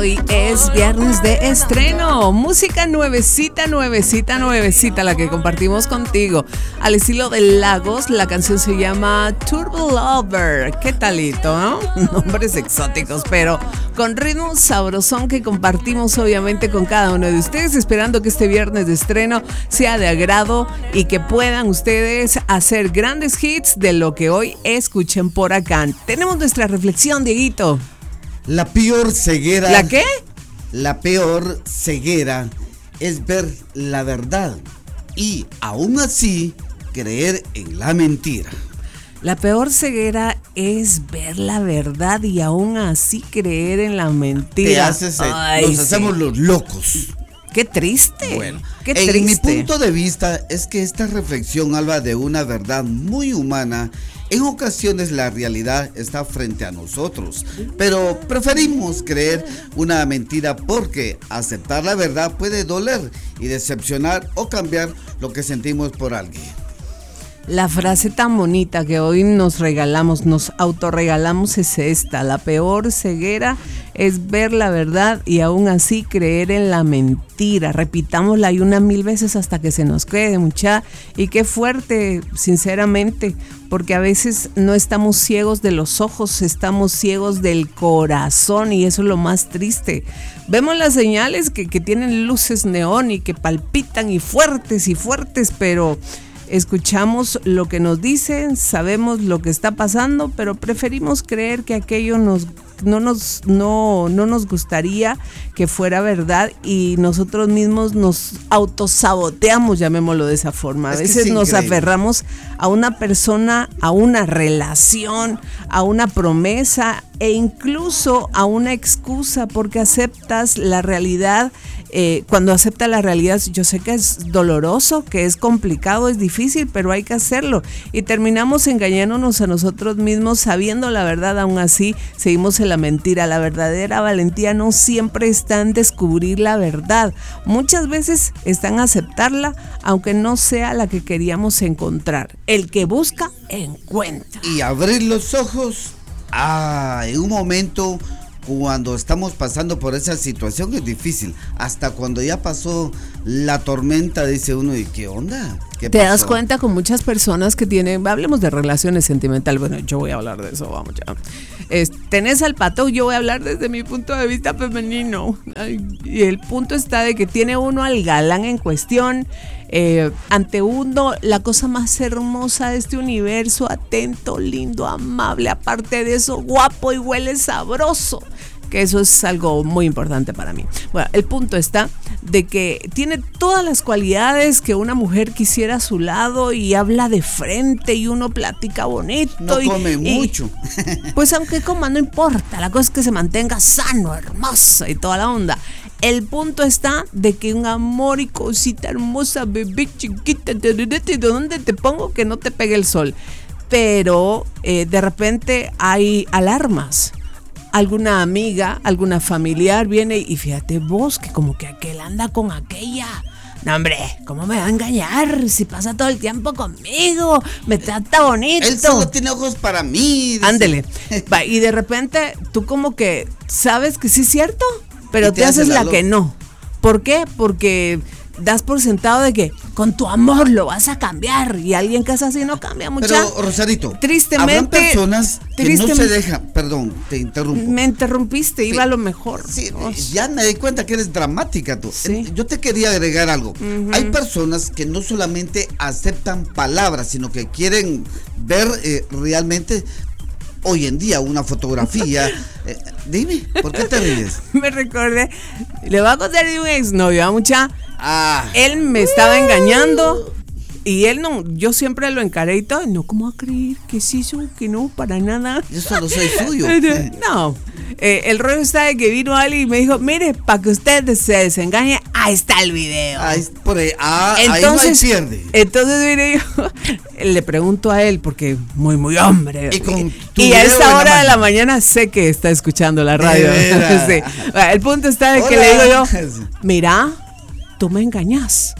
Hoy es viernes de estreno, música nuevecita, la que compartimos contigo. Al estilo de Lagos, la canción se llama Turbo Lover. ¿Qué talito, no? Nombres exóticos, pero con ritmo sabrosón que compartimos obviamente con cada uno de ustedes, esperando que este viernes de estreno sea de agrado y que puedan ustedes hacer grandes hits de lo que hoy escuchen por acá. Tenemos nuestra reflexión, Dieguito. La peor ceguera. ¿La qué? La peor ceguera es ver la verdad y aún así creer en la mentira. La peor ceguera es ver la verdad y aún así creer en la mentira. Nos hacemos los locos. Qué triste. Bueno, qué triste. En mi punto de vista es que esta reflexión habla de una verdad muy humana. En ocasiones la realidad está frente a nosotros, pero preferimos creer una mentira porque aceptar la verdad puede doler y decepcionar o cambiar lo que sentimos por alguien. La frase tan bonita que hoy nos autorregalamos es esta: la peor ceguera es ver la verdad y aún así creer en la mentira. Repitámosla una 1000 veces hasta que se nos quede, mucha. Y qué fuerte, sinceramente, porque a veces no estamos ciegos de los ojos, estamos ciegos del corazón, y eso es lo más triste. Vemos las señales que tienen luces neón y que palpitan y fuertes, pero escuchamos lo que nos dicen, sabemos lo que está pasando, pero preferimos creer que aquello no nos gustaría que fuera verdad, y nosotros mismos nos autosaboteamos, llamémoslo de esa forma. A veces nos aferramos a una persona, a una relación, a una promesa e incluso a una excusa, porque aceptas la realidad. Cuando acepta la realidad, yo sé que es doloroso, que es complicado, es difícil, pero hay que hacerlo, y terminamos engañándonos a nosotros mismos sabiendo la verdad. Aún así seguimos en la mentira. La verdadera valentía no siempre está en descubrir la verdad, muchas veces está en aceptarla aunque no sea la que queríamos encontrar. El que busca, encuentra. Y abrir los ojos en un momento cuando estamos pasando por esa situación es difícil. Hasta cuando ya pasó la tormenta dice uno: ¿y qué onda? ¿Qué pasó? Te das cuenta con muchas personas que tienen, hablemos de relaciones sentimentales. Bueno, yo voy a hablar de eso, vamos ya. Tenés al pato, yo voy a hablar desde mi punto de vista femenino. Y el punto está de que tiene uno al galán en cuestión, ante uno la cosa más hermosa de este universo, atento, lindo, amable, aparte de eso guapo y huele sabroso, que eso es algo muy importante para mí. Bueno, el punto está de que tiene todas las cualidades que una mujer quisiera a su lado, y habla de frente y uno platica bonito. No come mucho. Pues aunque coma, no importa, la cosa es que se mantenga sano, hermoso y toda la onda. El punto está de que un amor y cosita hermosa, bebé chiquita, ¿de dónde te pongo que no te pegue el sol? Pero de repente hay alarmas. Alguna amiga, alguna familiar viene y fíjate vos que como que aquel anda con aquella. No, hombre, ¿cómo me va a engañar? Si pasa todo el tiempo conmigo, me trata bonito. Él solo tiene ojos para mí. Dice. Ándele. Y de repente tú como que sabes que sí es cierto, pero te haces la que no. ¿Por qué? Porque das por sentado de que con tu amor lo vas a cambiar, y alguien que es así no cambia mucho. Pero Rosarito, tristemente, habrán personas que no se dejan. Perdón, te interrumpo. Me interrumpiste, iba a lo mejor. Sí, ya me di cuenta que eres dramática tú. Sí. Yo te quería agregar algo. Hay personas que no solamente aceptan palabras, sino que quieren ver realmente hoy en día una fotografía. Dime, ¿por qué te ríes? Me recordé, le voy a contar de un exnovio, mucha. Él me estaba engañando, y él no, yo siempre lo encaré y todo. No, ¿cómo va a creer que es eso? Que no, para nada. Yo solo soy suyo. No, el rollo está de que vino alguien y me dijo: mire, para que usted se desengañe, ahí está el video. Por ahí, entonces, ahí no hay pierde. Entonces mire, yo le pregunto a él, porque muy hombre. Y a esta hora de la mañana sé que está escuchando la radio. Sí. El punto está de que le digo yo: mira, tú me engañas.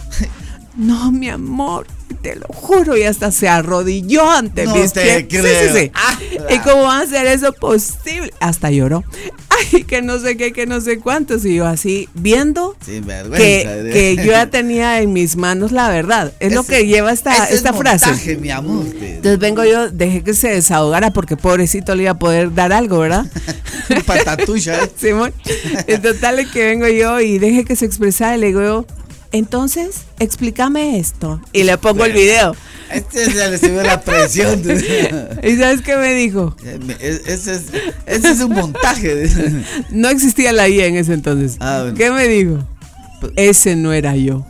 No, mi amor, te lo juro. Y hasta se arrodilló ante mis pies. Sí. ¿Y cómo va a ser eso posible? Hasta lloró. ay, que no sé qué, que no sé cuántos. Y yo así, viendo que yo ya tenía en mis manos la verdad. Es lo que lleva esta frase. Montaje, mi amor. Entonces vengo yo, dejé que se desahogara porque pobrecito le iba a poder dar algo, ¿verdad? Patatuya. Simón. En total es que vengo yo y dejé que se expresara y le digo yo, entonces, explícame esto. Y le pongo el video. Ya le subió la presión. ¿Y sabes qué me dijo? Ese es un montaje. No existía la IA en ese entonces. Bueno. ¿Qué me dijo? Ese no era yo.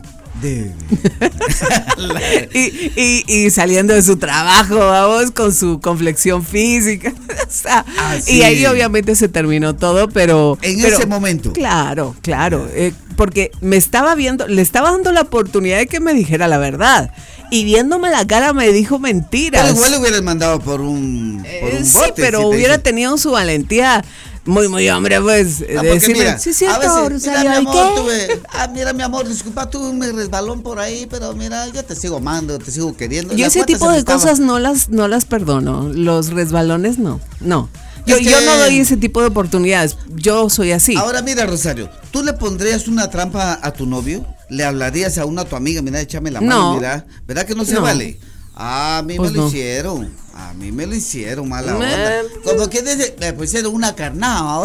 y saliendo de su trabajo, vamos, con su complexión física. O sea, sí. Y ahí obviamente se terminó todo, pero ese momento. Claro. Porque me estaba viendo, le estaba dando la oportunidad de que me dijera la verdad. Y viéndome la cara me dijo mentiras. Pero igual le hubieras mandado por un sí, bote, pero si hubiera tenido su valentía. Muy hombre, pues, decirme, mira, sí, cierto, Rosario, mira, mi amor, mira, mi amor, disculpa, tuve un resbalón por ahí, pero mira, yo te sigo amando, te sigo queriendo. Yo ese tipo de cosas no las perdono, los resbalones no. Yo no doy ese tipo de oportunidades, yo soy así. Ahora mira, Rosario, ¿tú le pondrías una trampa a tu novio? ¿Le hablarías a tu amiga, mira, échame la mano, mira, ¿verdad que no se vale? A mí pues me lo hicieron. A mí me lo hicieron, mala onda. Como que me pusieron una carnada.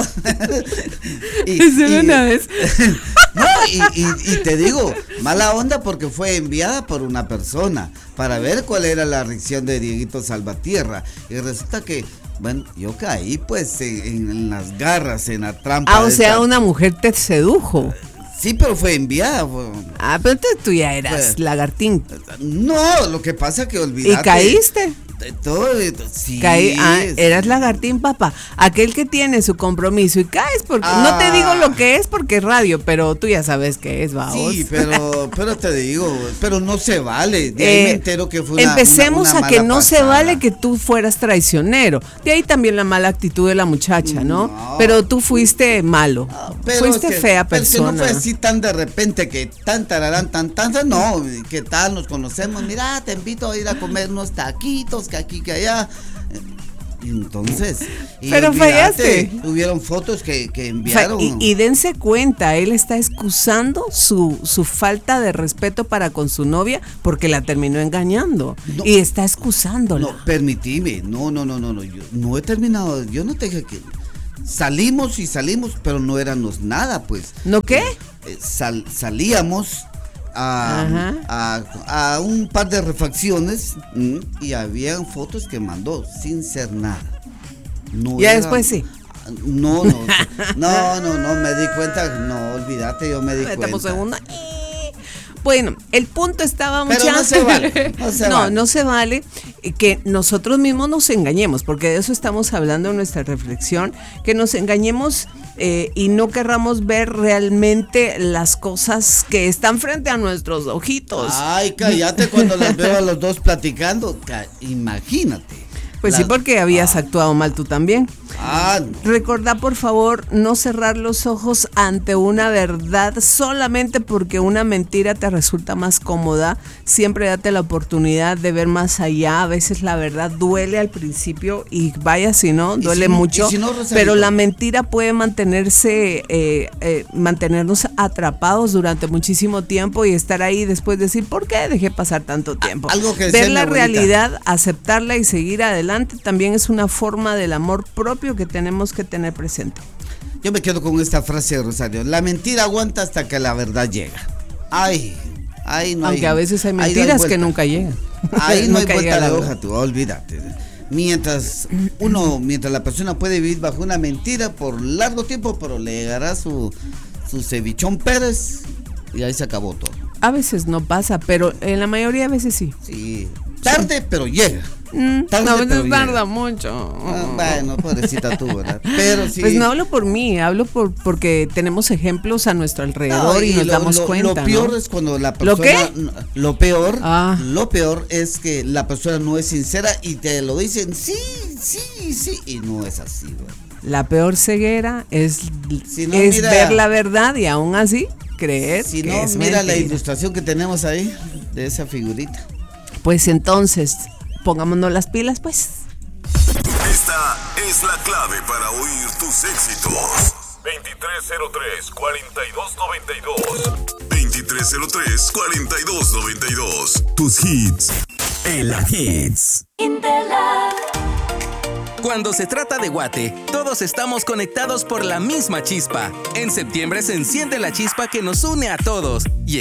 Una vez. No, y te digo, mala onda porque fue enviada por una persona para ver cuál era la reacción de Dieguito Salvatierra. Y resulta que, bueno, yo caí pues en las garras, en la trampa. O sea, una mujer te sedujo. Sí, pero fue enviada. Pero tú ya eras lagartín. No, lo que pasa es que olvidaste. ¿Y caíste? Todo, sí. Eras lagartín, papá. Aquel que tiene su compromiso y caes porque no te digo lo que es porque es radio, pero tú ya sabes qué es, vamos. Sí, pero te digo, pero no se vale. De ahí me entero que fue empecemos una a que no pasada. se vale que tú fueras traicionero. De ahí también la mala actitud de la muchacha, ¿no? Pero tú fuiste malo. Fuiste fea persona. Pero no fue así tan de repente que tan tararán, tan, no, ¿qué tal? Nos conocemos, mira, te invito a ir a comer unos taquitos, que aquí, que allá. Entonces, pero fallaste. Hubieron fotos que enviaron. Y dense cuenta, él está excusando su falta de respeto para con su novia porque la terminó engañando. No, y está excusándola. No, permitime, no, yo no he terminado, yo no te dije que salimos, pero no éramos nada, pues. ¿No qué? Salíamos a un par de refacciones y habían fotos que mandó sin ser nada. Después sí. No, me di cuenta, no, olvídate, yo me di cuenta. Segunda. Bueno, el punto estaba pero no se vale. No se vale que nosotros mismos nos engañemos, porque de eso estamos hablando en nuestra reflexión, que nos engañemos y no querramos ver realmente las cosas que están frente a nuestros ojitos. Ay, cállate cuando las veo a los dos platicando, imagínate. Pues sí, porque habías actuado mal tú también. Recordá, por favor, no cerrar los ojos ante una verdad solamente porque una mentira te resulta más cómoda. Siempre date la oportunidad de ver más allá. A veces la verdad duele al principio y vaya si no, duele mucho. Pero la mentira puede mantenernos atrapados durante muchísimo tiempo y estar ahí después decir, ¿por qué dejé pasar tanto tiempo? Ver la realidad, aceptarla y seguir adelante también es una forma del amor propio que tenemos que tener presente. Yo me quedo con esta frase de Rosario: la mentira aguanta hasta que la verdad llega. No hay. Aunque a veces hay mentiras que nunca llegan. Ahí no hay vuelta de hoja, tú, olvídate. Mientras la persona puede vivir bajo una mentira por largo tiempo, pero le llegará su cevichón Pérez y ahí se acabó todo. A veces no pasa, pero en la mayoría de veces sí. Sí, tarde, pero llega. A veces tarda mucho. Bueno, pobrecita tú, ¿verdad? Pero sí. Pues no hablo por mí, hablo porque tenemos ejemplos a nuestro alrededor y nos damos cuenta. Lo peor es cuando la persona. ¿Lo qué? Lo peor es que la persona no es sincera y te lo dicen sí, y no es así, ¿verdad? La peor ceguera es ver la verdad y aún así creer que es mentira. Mira la ilustración que tenemos ahí de esa figurita. Pues entonces, pongámonos las pilas, pues. Esta es la clave para oír tus éxitos. 2303-4292. 2303-4292. Tus hits. En la Hits. Cuando se trata de Guate, todos estamos conectados por la misma chispa. En septiembre se enciende la chispa que nos une a todos. Y